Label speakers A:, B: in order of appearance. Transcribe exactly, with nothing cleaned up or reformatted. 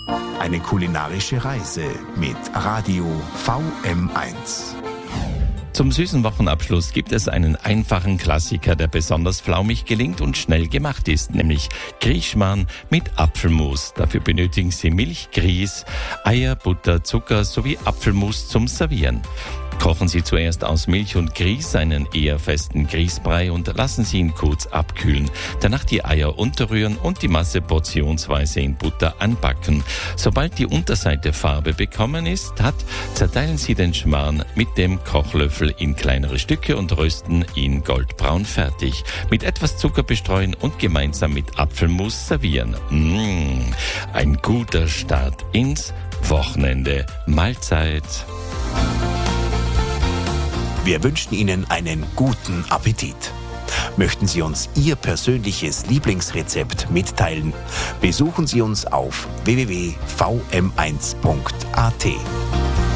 A: Eine kulinarische Reise mit Radio V M eins.
B: Zum süßen Wochenabschluss gibt es einen einfachen Klassiker, der besonders flaumig gelingt und schnell gemacht ist, nämlich Grießschmarrn mit Apfelmus. Dafür benötigen Sie Milch, Grieß, Eier, Butter, Zucker sowie Apfelmus zum Servieren. Kochen Sie zuerst aus Milch und Grieß einen eher festen Grießbrei und lassen Sie ihn kurz abkühlen. Danach die Eier unterrühren und die Masse portionsweise in Butter anbacken. Sobald die Unterseite Farbe bekommen ist, hat, zerteilen Sie den Schmarrn mit dem Kochlöffel in kleinere Stücke und rösten ihn goldbraun fertig. Mit etwas Zucker bestreuen und gemeinsam mit Apfelmus servieren. Mmh, ein guter Start ins Wochenende. Mahlzeit.
A: Wir wünschen Ihnen einen guten Appetit. Möchten Sie uns Ihr persönliches Lieblingsrezept mitteilen? Besuchen Sie uns auf w w w punkt v m eins punkt a t.